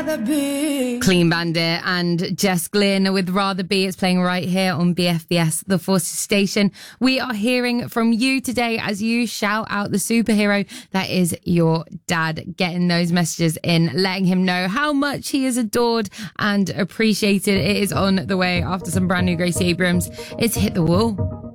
rather be. Clean Bandit and Jess Glynn with Rather Be. It's playing right here on BFBS, the Forces Station. We are hearing from you today as you shout out the superhero that is your dad, getting those messages in, letting him know how much he is adored and appreciated. It is on the way after some brand new Gracie Abrams. It's Hit the Wall.